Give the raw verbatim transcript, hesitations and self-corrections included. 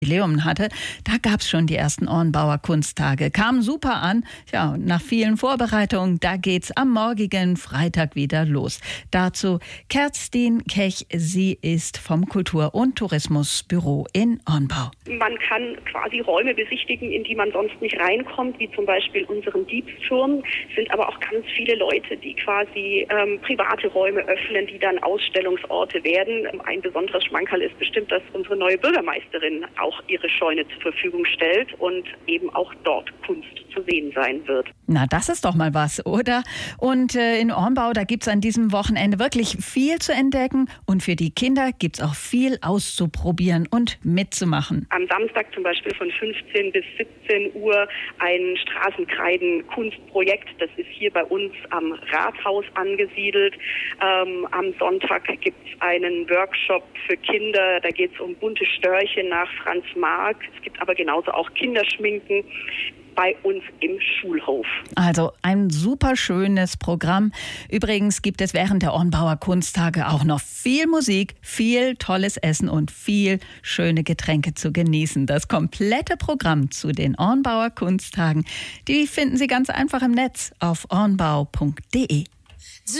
Jubiläum hatte, da gab es schon die ersten Ornbauer Kunsttage. Kamen super an. Ja, und nach vielen Vorbereitungen, da geht's am morgigen Freitag wieder los. Dazu Kerstin Kech. Sie ist vom Kultur- und Tourismusbüro in Ornbau. Man kann quasi Räume besichtigen, in die man sonst nicht reinkommt, wie zum Beispiel unseren Diebsturm. Es sind aber auch ganz viele Leute, die quasi ähm, private Räume öffnen, die dann Ausstellungsorte werden. Ein besonderes Schmankerl ist bestimmt, dass unsere neue Bürgermeisterin auch ihre Scheune zur Verfügung stellt und eben auch dort Kunst zu sehen sein wird. Na, das ist doch mal was, oder? Und äh, in Ornbau, da gibt's an diesem Wochenende wirklich viel zu entdecken. Und für die Kinder gibt's auch viel auszuprobieren und mitzumachen. Am Samstag zum Beispiel von fünfzehn bis siebzehn Uhr ein Straßenkreiden-Kunstprojekt. Das ist hier bei uns am Rathaus angesiedelt. Ähm, am Sonntag gibt's einen Workshop für Kinder. Da geht's um bunte Störche nach Franz Marc. Es gibt aber genauso auch Kinderschminken bei uns im Schulhof. Also ein super schönes Programm. Übrigens gibt es während der Ornbauer Kunsttage auch noch viel Musik, viel tolles Essen und viel schöne Getränke zu genießen. Das komplette Programm zu den Ornbauer Kunsttagen, die finden Sie ganz einfach im Netz auf ornbau punkt de.